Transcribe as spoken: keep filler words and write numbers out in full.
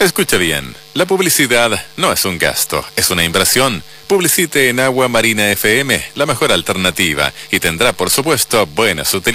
Escuche bien, la publicidad no es un gasto, es una inversión. Publicite en Agua Marina F M, la mejor alternativa, y tendrá por supuesto buenas utilidades.